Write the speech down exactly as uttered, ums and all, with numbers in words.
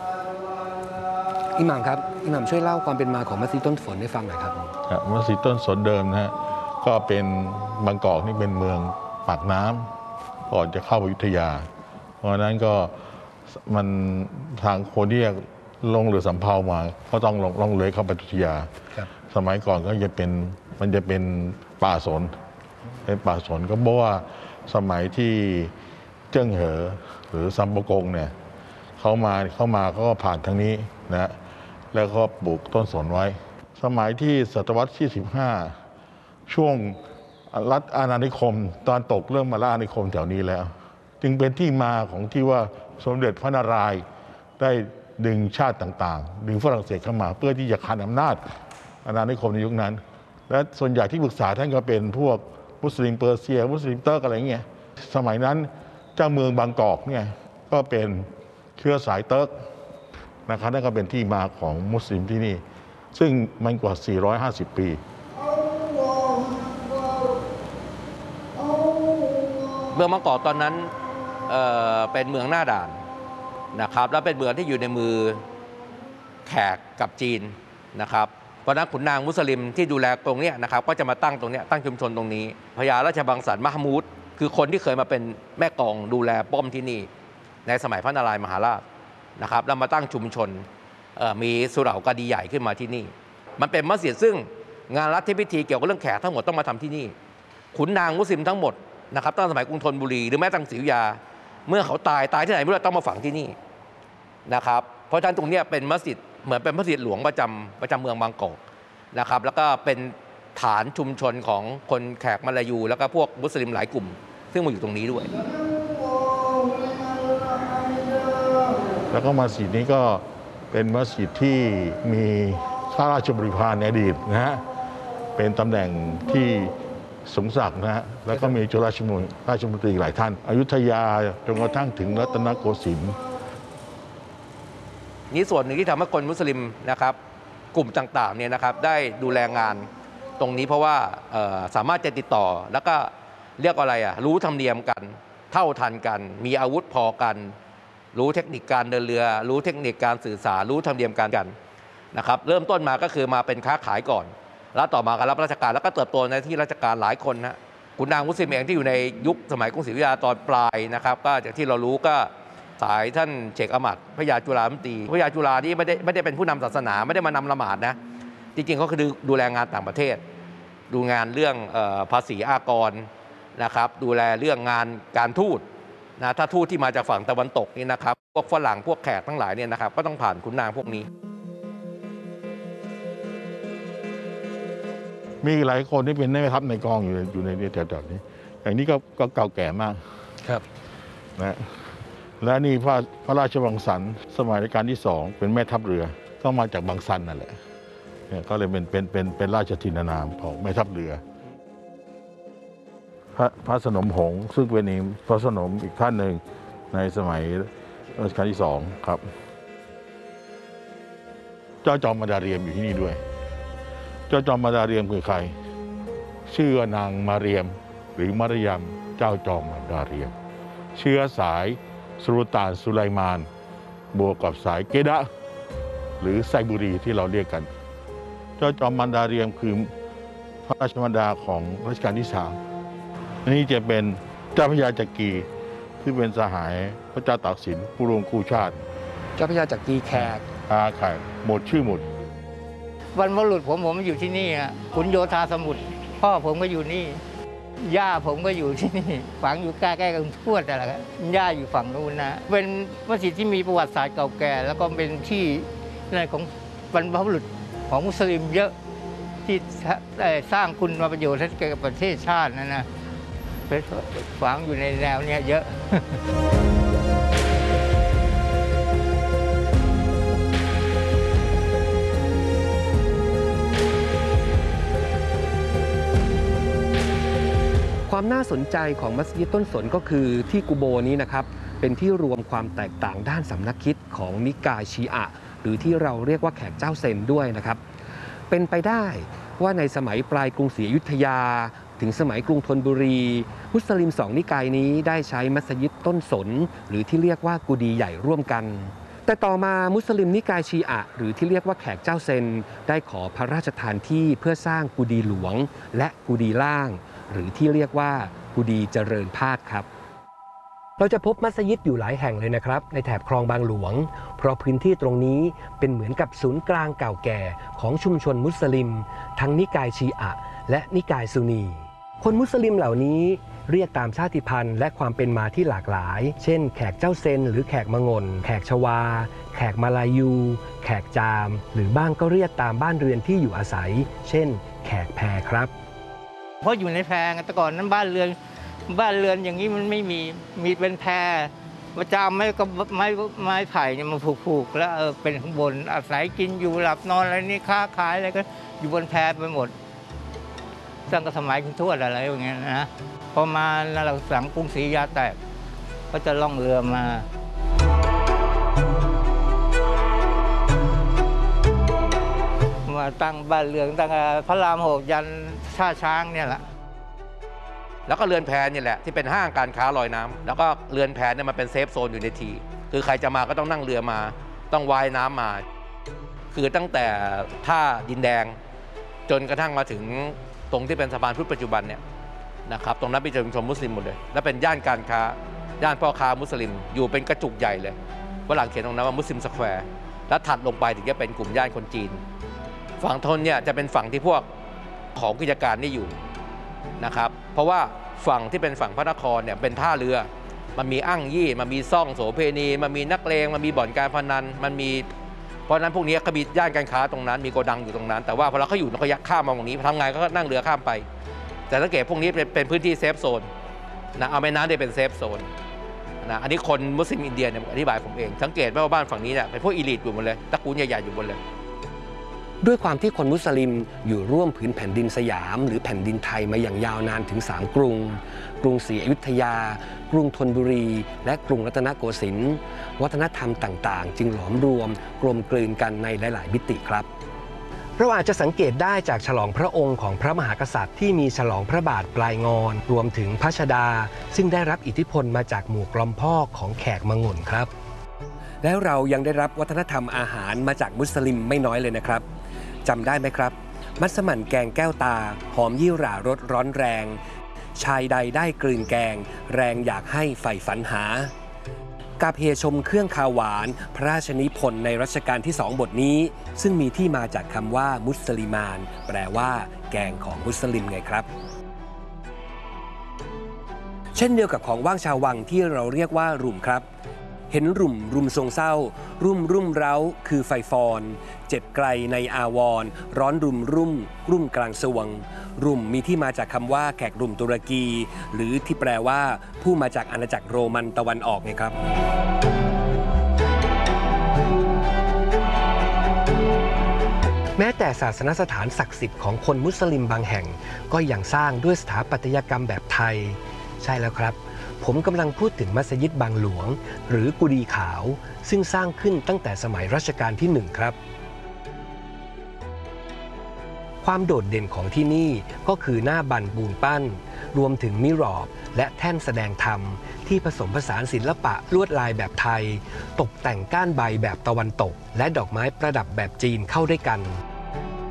อิหม่ามครับอิหม่ามช่วยเล่าความเป็นมาของมัสยิดต้นสนให้ฟังหน่อยครับมัสยิดต้นสนเดิมนะฮะก็เป็นบางกอกนี่เป็นเมืองปากน้ำก่อนจะเข้าอยุธยาเพราะฉะนั้นก็มันทางคนที่ลงเรือสำเภามาก็ต้องลงลงเรือเข้าไปอยุธยาสมัยก่อนก็จะเป็นมันจะเป็นป่าสนเป็นป่าสนก็เพราะว่าสมัยที่เจิ้งเหอหรือซัมปะกงเนี่ยเขามาเข้ามาเขาก็ผ่านทางนี้นะแล้วก็ปลูกต้นสนไว้สมัยที่ศตวรรษที่สิบห้าช่วงรัฐอาณานิคมตอนตกเริ่มมาล่าอาณานิคมแถวนี้แล้วจึงเป็นที่มาของที่ว่าสมเด็จพระนารายณ์ได้ดึงชาติต่างๆดึงฝรั่งเศสเข้ามาเพื่อที่จะขานอำนาจอาณานิคมในยุคนั้นและส่วนใหญ่ที่ปรึกษาท่านก็เป็นพวกมุสลิมเปอร์เซียมุสลิมเติร์กอะไรเงี้ยสมัยนั้นเจ้าเมืองบางกอกเนี่ยก็เป็นเชื้อสายเติร์กนะครับนั่นก็เป็นที่มาของมุสลิมที่นี่ซึ่งมันกว่าสี่ร้อยห้าสิบปีเมืองบางกอกตอนนั้น เอ่อ เป็นเมืองหน้าด่านนะครับแล้วเป็นเมืองที่อยู่ในมือแขกกับจีนนะครับเพราะนั้นขุนนางมุสลิมที่ดูแลตรงนี้นะครับก็จะมาตั้งตรงนี้ตั้งชุมชนตรงนี้พญาราชบังสรรมหมูดคือคนที่เคยมาเป็นแม่กองดูแลป้อมที่นี่ในสมัยพระนารายณ์มหาราชนะครับแล้วมาตั้งชุมชนมีสุเหร่ากะดีใหญ่ขึ้นมาที่นี่มันเป็นมัสยิดซึ่งงานรัฐพิธีเกี่ยวกับเรื่องแขกทั้งหมดต้องมาทำที่นี่ขุนนางมุสลิมทั้งหมดนะครับตั้งสมัยกรุงธนบุรีหรือแม้ตั้งศรีอยุธยาเมื่อเขาตายตายที่ไหนไม่รู้ต้องมาฝังที่นี่นะครับเพราะฉะนั้นตรงนี้เป็นมัสยิดเหมือนเป็นมัสยิดหลวงประจำประจำเมืองบางกอกนะครับแล้วก็เป็นฐานชุมชนของคนแขกมลายูแล้วก็พวกมุสลิมหลายกลุ่มซึ่งมาอยู่ตรงนี้ด้วยแล้วก็มัสยิดนี้ก็เป็นมัสยิดที่มีข้าราชบริพารในอดีตนะฮะเป็นตำแหน่งที่สูงศักดิ์นะฮะแล้วก็มีจุฬาชมนราชมนตรีหลายท่านอยุธยาจนกระทั่งถึงรัตนโกสินทร์นี่ส่วนหนึ่งที่ทำให้คนมุสลิมนะครับกลุ่มต่างๆเนี่ยนะครับได้ดูแลงานตรงนี้เพราะว่าสามารถจะติดต่อแล้วก็เรียกอะไรอ่ะรู้ธรรมเนียมกันเท่าทันกันมีอาวุธพอกันรู้เทคนิคการเดินเรือรู้เทคนิคการสื่อสารรู้ธรรมเนียมการกันนะครับเริ่มต้นมาก็คือมาเป็นค้าขายก่อนแล้วต่อมาการรับราชการแล้วก็เติบโตในที่ราชการหลายคนนะขุนนางมุสลิมเองที่อยู่ในยุคสมัยกรุงศรีอยุธยาตอนปลายนะครับก็จากที่เรารู้ก็สายท่านเชคอมัดพระยาจุฬามนตรีพระยาจุฬานี่ไม่ได้ไม่ได้เป็นผู้นำศาสนาไม่ได้มานำละหมาดนะจริงๆเขาคือดูแลงานต่างประเทศดูงานเรื่องภาษีอากรนะครับดูแลเรื่องงานการทูตนะถ้าทูตที่มาจากฝั่งตะวันตกนี่นะครับพวกฝรั่งพวกแขกทั้งหลายเนี่ยนะครับก็ต้องผ่านขุนนางพวกนี้มีหลายคนที่เป็นแม่ทัพในกองอยู่อยู่ในแถวๆนี้อย่างนี้ก็เก่าแก่มากครับนะและนี่พระพระราชวังสรรค์สมัยรัชกาลที่สองเป็นแม่ทัพเรือต้องมาจากบางซันนั่นแหละเนี่ยก็เลยเป็นเป็นเป็นเป็นราชทินานามของแม่ทัพเรือพระพระสนมหงษ์ซึ่งเป็นอีกพระสนมอีกท่านหนึ่งในสมัยรัชกาลที่สองครับเจ้าจอมมาดาเรียมอยู่ที่นี่ด้วยเจ้าจอมมาดาเรียมคือใครชื่อนางมาเรียมหรือมารยมเจ้าจอมมาดาเรียมเชื้อสายสุลต่านสุไลมานบวกกับสายเกดะหรือไซบุรีที่เราเรียกกันเจ้าจอมมันดาเรียมคือพระราชมารดาของรัชกาลที่สามนี่จะเป็นเจ้าพระยาจักรีที่เป็นสหายพระเจ้าตากสินผู้รวงคู่ชาติเจ้าพระยาจักรีแขกอาแขกหมดชื่อหมดบรรพบุรุษผมผมอยู่ที่นี่อ่ะขุนโยธาสมุทรพ่อผมก็อยู่นี่ย่าผมก็อยู่ที่นี่ฝังอยู่ใกล้ๆกับทวดอะไรครับย่าอยู่ฝั่งนู้นนะเป็นมัสยิดที่มีประวัติศาสตร์เก่าแก่แล้วก็เป็นที่ในของบรรพบุรุษของมุสลิมเยอะที่สร้างคุณประโยชน์ให้กับประเทศชาตินะนะเป็นฝังอยู่ในแนวนี้เยอะความน่าสนใจของมัสยิดต้นสนก็คือที่กุโบนี้นะครับเป็นที่รวมความแตกต่างด้านสำนักคิดของนิกายชีอะหรือที่เราเรียกว่าแขกเจ้าเซนด้วยนะครับเป็นไปได้ว่าในสมัยปลายกรุงศรีอยุธยาถึงสมัยกรุงธนบุรีมุสลิมสองนิกายนี้ได้ใช้มัสยิดต้นสนหรือที่เรียกว่ากุดีใหญ่ร่วมกันแต่ต่อมามุสลิมนิกายชีอะห์หรือที่เรียกว่าแขกเจ้าเซนได้ขอพระราชทานที่เพื่อสร้างกุฏิหลวงและกุฏิล่าง หรือที่เรียกว่ากุฏิเจริญพาดครับเราจะพบมัสยิดอยู่หลายแห่งเลยนะครับในแถบคลองบางหลวงเพราะพื้นที่ตรงนี้เป็นเหมือนกับศูนย์กลางเก่าแก่ของชุมชนมุสลิมทั้งนิกายชีอะห์และนิกายซุนนีคนมุสลิมเหล่านี้เรียกตามชาติพันธุ์และความเป็นมาที่หลากหลายเช่นแขกเจ้าเซนหรือแขกมะงนแขกชวาแขกมาลายู แขกจามหรือบ้างก็เรียกตามบ้านเรือนที่อยู่อาศัยเช่นแขกแพครับเพราะอยู่ในแพแต่ก่อนนั้นบ้านเรือนบ้านเรือนอย่างนี้มันไม่มีมีเป็นแพประจำไม่ก็ไม้ไม้ไผ่เนี่ยมาผูกๆแล้วเออเป็นข้างบนอาศัยกินอยู่หลับนอนอะไรนี่ค้าขายอะไรก็อยู่บนแพไปหมดตั้งแต่สมัยคุณทวดอะไรอย่างเงี้ยนะพอมาหลังสังกรุงศรีอยุธยาแตกก็จะล่องเรือมามาตั้งบ้านเรือนตั้งพระรามหกยันท่าช้างเนี่ยแหละแล้วก็เรือนแพนี่แหละที่เป็นห้างการค้าลอยน้ำแล้วก็เรือนแพเนี่ยมันเป็นเซฟโซนอยู่ในทีคือใครจะมาก็ต้องนั่งเรือมาต้องว่ายน้ำมาคือตั้งแต่ท่าดินแดงจนกระทั่งมาถึงตรงที่เป็นสะพานพุทธปัจจุบันเนี่ยนะครับตรงนั้นเป็นชุมชนมุสลิมหมดเลยและเป็นย่านการค้าย่านพ่อค้ามุสลิมอยู่เป็นกระจุกใหญ่เลยฝรั่งเขียนตรงนั้นว่ามุสลิมสแควร์แล้วถัดลงไปถึงจะเป็นกลุ่มย่านคนจีนฝั่งทนเนี่ยจะเป็นฝั่งที่พวกของกิจการนี่อยู่นะครับเพราะว่าฝั่งที่เป็นฝั่งพระนครเนี่ยเป็นท่าเรือมันมีอั่งยี่มันมีซ่องโสเพณีมันมีนักเลงมันมีบ่อนการพนันมันมีเพราะนั้นพวกนี้ก็มีย่านการค้าตรงนั้นมีโกดังอยู่ตรงนั้นแต่ว่าพอเราเขาอยู่เขายักข้ามมาตรงนี้ทำงานก็นั่งเรือข้ามไปแต่สังเกตพวกนี้เป็นพื้นที่เซฟโซนนะเอาแม่น้ำได้เป็นเซฟโซนนะอันนี้คนมุสลิมอินเดียเนี่ยอธิบายผมเองสังเกตว่าบ้านฝั่งนี้เนี่ยเป็นพวกอีลิทอยู่หมดเลยตระกูลใหญ่ๆอยู่หมดเลยด้วยความที่คนมุสลิมอยู่ร่วมผืนแผ่นดินสยามหรือแผ่นดินไทยมาอย่างยาวนานถึงสามกรุงกรุงศรีอยุธยากรุงธนบุรีและกรุงรัตนโกสินทร์วัฒนธรรมต่างๆจึงหลอมรวมกลมกลืนกันในหลายๆมิติครับเราอาจจะสังเกตได้จากฉลองพระองค์ของพระมหากษัตริย์ที่มีฉลองพระบาทปลายงอนรวมถึงพระชดาซึ่งได้รับอิทธิพลมาจากหมู่กลอมพอกของแขกมงนครับแล้วเรายังได้รับวัฒนธรรมอาหารมาจากมุสลิมไม่น้อยเลยนะครับจำได้ไหมครับมัสมั่นแกงแก้วตาหอมยี่หร่ารสร้อนแรงชายใดได้กลืนแกงแรงอยากให้ใฝ่ฝันหากาเพชมเครื่องคาวหวานพระราชนิพนธ์ในรัชกาลที่สองบทนี้ซึ่งมีที่มาจากคำว่ามุสลิมานแปลว่าแกงของมุสลิมไงครับเช่นเดียวกับของว่างชาววังที่เราเรียกว่ารุมครับเห็นรุ่มรุมทรงเศร้ารุ่มรุ่มเร้าคือไฟฟอนเจ็บไกลในอาวรร้อนรุ่มรุ่มรุ่มกลางสวงรุ่มมีที่มาจากคำว่าแขกรุ่มตุรกีหรือที่แปลว่าผู้มาจากอาณาจักรโรมันตะวันออกไงครับแม้แต่ศาสนสถานศักดิ์สิทธิ์ของคนมุสลิมบางแห่งก็ยังสร้างด้วยสถาปัตยกรรมแบบไทยใช่แล้วครับผมกำลังพูดถึงมัสยิดบางหลวงหรือกุดีขาวซึ่งสร้างขึ้นตั้งแต่สมัยรัชกาลที่หนึ่งครับความโดดเด่นของที่นี่ก็คือหน้าบันปูนปั้นรวมถึงมิรอบและแท่นแสดงธรรมที่ผสมผสานศิลปะลวดลายแบบไทยตกแต่งก้านใบแบบตะวันตกและดอกไม้ประดับแบบจีนเข้าด้วยกัน